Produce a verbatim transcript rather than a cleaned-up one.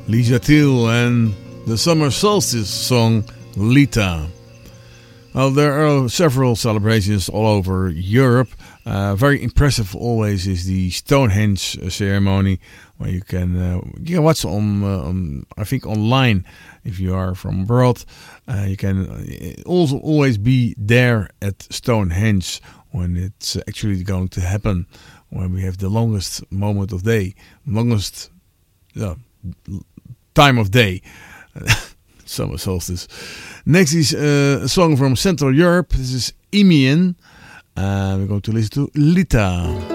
Lisa Thiel and the summer solstice song Lita. Well, there are several celebrations all over Europe. Uh, very impressive always is the Stonehenge ceremony, where you can uh, you can watch on, uh, on I think online if you are from abroad. Uh, you can also always be there at Stonehenge when it's actually going to happen, when we have the longest moment of day, longest uh, time of day. Summer solstice. Next is uh, a song from Central Europe. This is Emian. Uh, we're going to listen to Lita.